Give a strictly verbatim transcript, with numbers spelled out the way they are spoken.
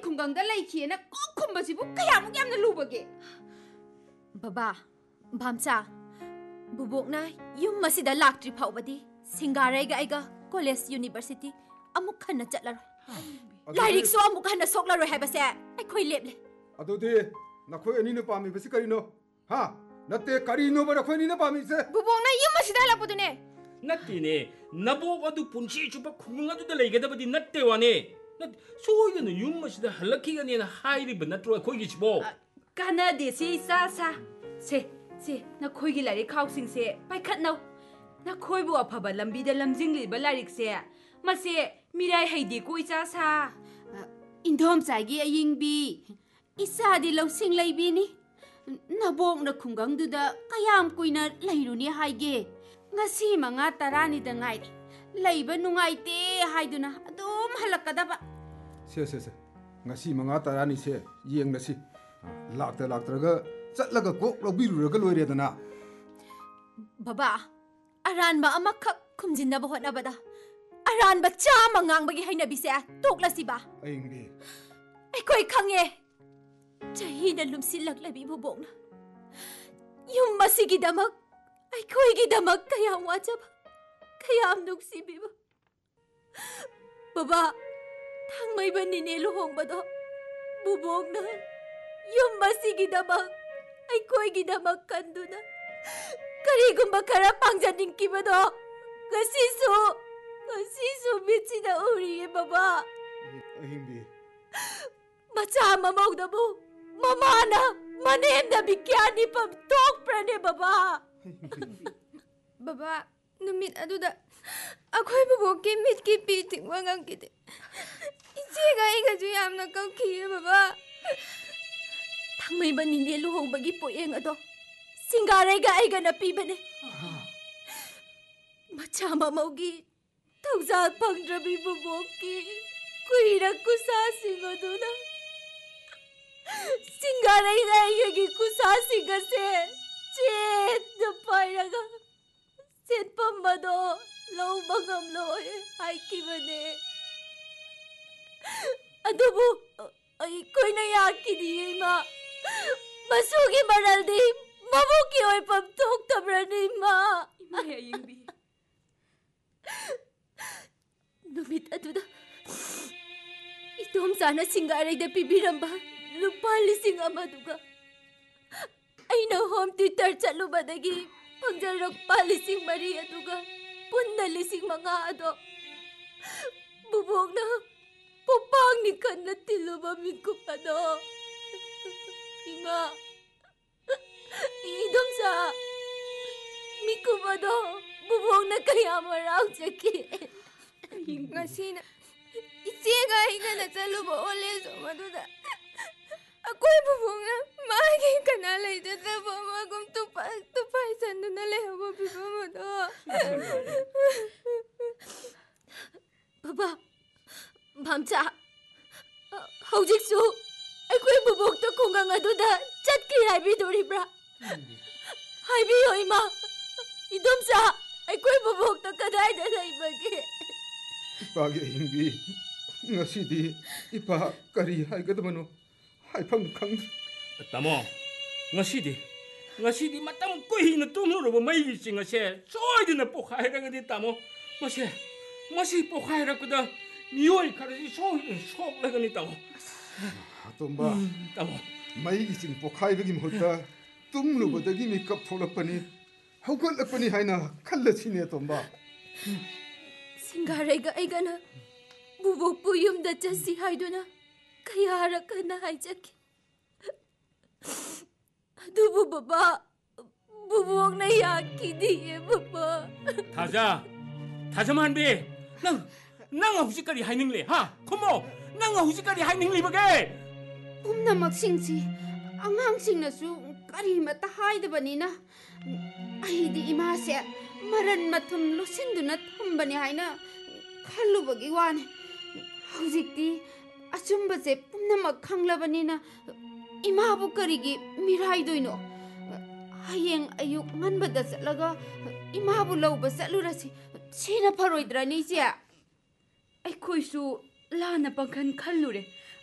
खुंगंग दा लैखिएना कोक खुंबसिबु कयामुक यामना लुबगे बाबा भामचा बुबोकना yum मसिदा लाक्ट्रि फाउबदी सिंगारैगा आइगा college university अमुक Khanna चटलारो lyric सो अमुक खन्ना सोकलारो हैबसे अखोइ लेबले अदुदि नखोइ अनिनो पामी बसि करिनो हा नते करिनो बर खोइ निनो पामी से बुबोकना युम मसिदा लापुदुने नत्तिने नबोक अदु पुंसी चुप खुंगंग अदुदा लेगदबदि नत्ते वाने सोयदन युम मसिदा हलखिगनेना हाइरिब नत्रो अखोइगिसिबो कानादे से सा सा से से नखोइगी लाइरिक खाउसिंग से पाइखतनौ नखोइबु अफबा लंबीदा लमजिंगलिबा लाइरिक से मसे मिराय हैदे को इचा सा इंधोम चाइगी अयिंगबी इसादी लौसिंग लैबीनी नबोक न खुंगंगदुदा कयाम कुइना लैरुनी हाइगे ngasi manga tarani da ngai laiba nungaite haiduna adum halakadaba se se se ngasi manga tarani se yengnasi lakta laktraga chatlaga kok lobiruraga loiredana baba aranba amakak khumjinna ba hotnabada aranba chama ngangbagi hainabi se toklasi ba aingbi aikoi khange chahi na lumsilak labi bobongna yum masigi damak aikhoigi damak kayam wajaba kayam nuksibiba baba thangmai banine luhongbado bubogna yum masigi damak aikhoigi damak kanduna karigumba khara pangjaning kibado gasisu gasisu michina uriye baba ahimbi macha mamogdabu mamana manemda bikyani pam tok prane baba baba numit aduda akhoi bubok ki mit ki pi thing wangang ki de iche ga iga ju yamna kau khiye baba thangmai bani ne luhong bagi poyeng ado singarai ga aiga na pi bane macha mamaugi thauja phangdrabi bubok ki kuira kusa singoduna singarai ga aiga ki kusa singase Chet the pairaga Chet pamado low bagam loy hai kibane adubu ai koi na yaki diye ma masugi maral di mamu ki oi pam tok tabrani ma imaya yingbi numit aduda itom sana singarai da pibiramba lupa lising amaduga aina home Twitter chalu badagi pangjarok palising mari aduga punna lising mga ado bubog na pupang ni kanna tiluba miko ado ima idom sa miko ado bubog na kaya marang chaki ngasina ichega iga na chalu ba ole so maduda akoy bubonga magi kana leide da bama gum tu pa tu pai sandu na le ho bi bama do baba bamcha hojik su akoy bubok to kungang adu da chatki hai bi dori bra hai bi oi ma idom sa akoy bubok to kadai da lai bage ipage hingbi ngasidi ipa kari haigadamano haifam khang tamo ngasidi ngasidi matam kuhina tumluroba mai singase soidina pokhairagadi tamo mase masi pokhairakuda mioi kharasi soidin soklagani tamo atomba tamo mai gising pokhaibagi mhutta tumlubadagi makeup tholapani haugalapani haina khallasine atomba singarai ga aigana bubok puyum da chasi haiduna kayara kana haijaki adubu baba bubok na yaki diye baba 타자 타자만비 낭 낭아 후지까지 하이닝리 하 코모 낭아 후지까지 하이닝리 버게 pumnamak singsi angang singnasu kari mata haidabani na ai di ima se maran mathum losinduna thambani haina khalubagi wane hojikti achumba se pumnamak khanglabani na ima bu karigi mirai doino hayeng ayuk nganbada chatlaga ima bu lawba chatlurasi sina pharoidrani je ai khoisu lana pangkhan khallure